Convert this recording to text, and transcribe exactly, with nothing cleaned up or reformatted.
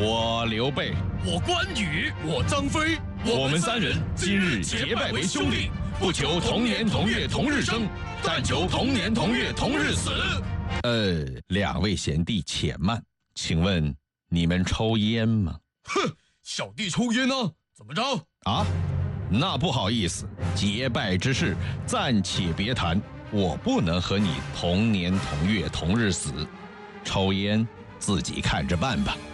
我刘备， 我关羽， 我张飞， 我们三人今日结拜为兄弟，不求同年同月同日生，但求同年同月同日死。呃，两位贤弟且慢，请问你们抽烟吗？ 哼，小弟抽烟呢、啊，怎么着？ 啊，那不好意思，结拜之事暂且别谈，我不能和你同年同月同日死，抽烟自己看着办吧。